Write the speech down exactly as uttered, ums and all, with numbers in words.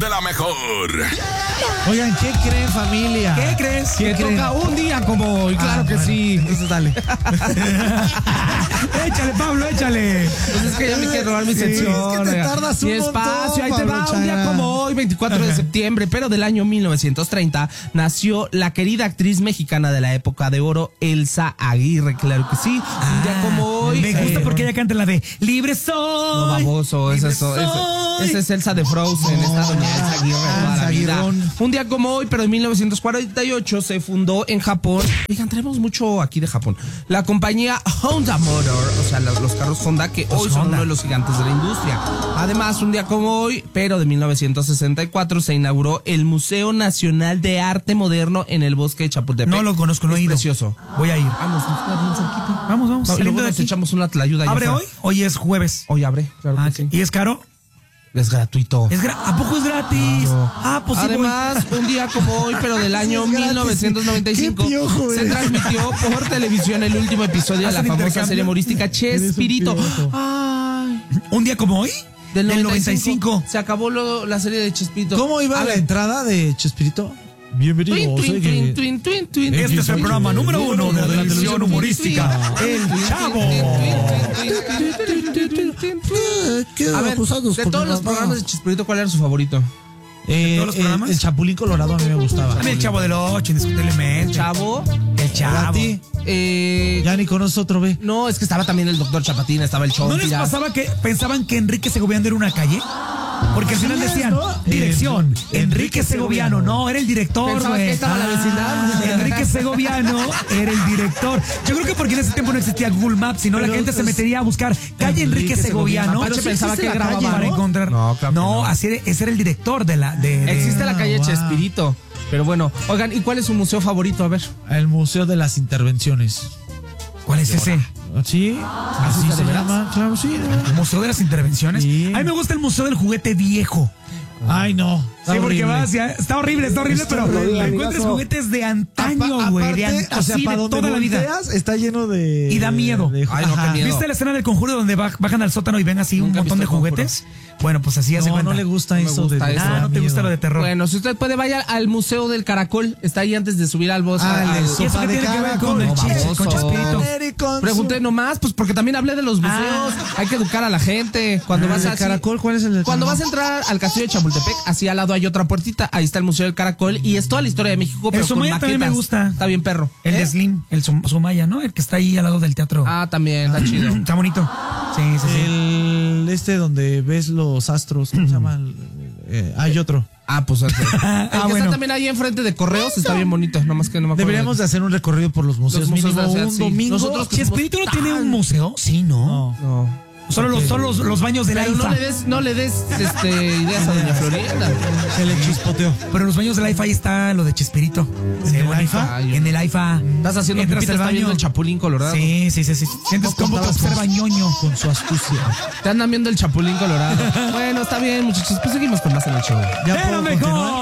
de la mejor. Oigan, ¿qué creen, familia? ¿Qué crees? ¿Qué que creen? toca un día como hoy, claro Ah, que bueno, sí. Entonces dale. Échale, Pablo, échale. Pues es que ya me quiero robar mi Sí, sección. es que te oiga. tardas un Mi espacio, montón, ahí te va, Pablo un día Chaga. como hoy, veinticuatro de septiembre, pero del año mil novecientos treinta, nació la querida actriz mexicana de la época de oro, Elsa Aguirre, claro que sí. un día como hoy. Me gusta eh, porque ella canta la de Libre soy. No, baboso, ese es, Libre ese, soy. ese es Elsa de Frozen, No, esta doña Elsa Aguirre toda la Elsa vida. Aguirrón. Un día como hoy, pero en mil novecientos cuarenta y ocho se fundó en Japón. Oigan, tenemos mucho aquí de Japón. La compañía Honda Motor, o sea, los, los carros Honda, que hoy son Honda. uno de los gigantes de la industria. Además, un día como hoy, pero de mil novecientos sesenta y cuatro, se inauguró el Museo Nacional de Arte Moderno en el Bosque de Chapultepec. No lo conozco, no he Es ido. precioso. Voy a ir. Vamos, nos queda bien cerquita. Vamos, vamos. No, y saliendo luego de nos aquí. echamos una tlayuda. allá ¿Abre afuera. hoy? Hoy es jueves. Hoy abre, claro Ah, que sí. ¿Y es caro? Es gratuito. ¿Es gra- ¿A poco es gratis? Claro. Ah, pues sí voy. Además, un día como hoy, pero del año es gratis. mil novecientos noventa y cinco, Qué piojo se eres. transmitió por televisión el último episodio de ¿Hacen la famosa intercambio? serie humorística Eres un Chespirito. piojo. Ay, ¿Un día como hoy? del Del noventa y cinco. noventa y cinco. Se acabó lo- la serie de Chespirito. ¿Cómo iba A la ver. entrada de Chespirito? Bienvenido. Twin, twin, soy twin, que- twin, twin, twin. Este es el programa número uno de la televisión humorística, El Chavo. Qué A ver, acusados de por todos mi los papá. programas de Chespirito, ¿cuál era su favorito? Eh, todos los eh, programas? el Chapulín Colorado a mí me gustaba. A mí el Chavo del Ocho, indiscutiblemente. Chavo. El A Chavo. ti. Eh, Ya ni conoces otro, ve. no, es que estaba también el doctor Chapatín, estaba el show. ¿No les pasaba que pensaban que Enrique Segoviano era una calle? Porque al final decían, dirección, Eh, Enrique Segoviano. No, era el director, Pensaba güey. que estaba la vecindad. Enrique Segoviano era el director. Yo creo que porque en ese tiempo no existía Google Maps, sino la Pero, gente se pues, metería a buscar calle Enrique Enrique Segoviano. Segoviano. Apache Pero sí pensaba existe que la grababa, calle, para ¿no? encontrar. No, claro que no. así era- ese era el director de la. De, de- Existe la calle wow. Chespirito. Pero bueno, oigan, ¿y cuál es su museo favorito? A ver. El Museo de las Intervenciones. ¿Cuál es ese? ¿Sí? Así está se de veras? llama. Claro, sí. ¿El Museo de las Intervenciones? Sí. A mí me gusta el Museo del Juguete Viejo. Ay, no. Está Sí, porque horrible. vas, ya, está horrible, está horrible, Está pero horrible, encuentras amigazo. juguetes de antaño, Apa- güey, de, aparte, an- o sea, así, para de donde toda la vida. volteas, está lleno de... Y da miedo. de- Ay, no, qué Ajá. miedo. ¿Viste la escena del Conjuro donde baj- bajan al sótano y ven así un Nunca he montón de visto El Conjuro. juguetes? Bueno, pues así hace No, cuenta. no le gusta No me eso. gusta de, eso. Ah, no te miedo. gusta lo de terror. Bueno, si usted puede, vaya al Museo del Caracol. Está ahí antes de subir al bosque. Ah, al- el ¿Y eso Sopa qué de tiene que ver caracol. con el No, chiste, baboso. con Chespirito? Valeri con su- Pregunté nomás, pues porque también hablé de los museos. Ah. Hay que educar a la gente. Cuando Ah, vas ¿el del así- Caracol? ¿Cuál es el del Cuando vas Caracol? a entrar al castillo de Chapultepec, así al lado hay otra puertita. Ahí está el Museo del Caracol y es toda la historia de México, pero El con Sumaya también me maquetas. gusta. Está bien, perro. El ¿Eh? de Slim, el Sum- Sumaya, ¿no? El que está ahí al lado del teatro. Ah, también, está chido. Está bonito. Sí, sí, sí. El este donde ves los astros, ¿cómo se llama? El- eh, hay otro. Ah, pues ese. El que Ah, bueno. está también ahí enfrente de Correos está bien bonito, nomás que no me acuerdo. Deberíamos de hacer un recorrido por los museos. Los museos mínimo de la ciudad, un sí. domingo. Nosotros que ¿Chespirito no tiene un museo? Sí, ¿no. No. No. Solo, los, solo los, los baños de la Pero I F A. no le des, no le des este, ideas a doña Florinda. Se le chispoteó. Pero en los baños de la I F A ahí está lo de Chespirito. ¿En el bonito. I F A? En el I F A. Estás haciendo Entras pipita, al está baño. viendo el Chapulín Colorado. Sí, sí, sí, sí. Sientes como te observa ñoño. Con su astucia. Te andan viendo el Chapulín Colorado. Bueno, está bien, muchachos. Pues seguimos con más en el show. Ya Pero puedo mejor. continuar.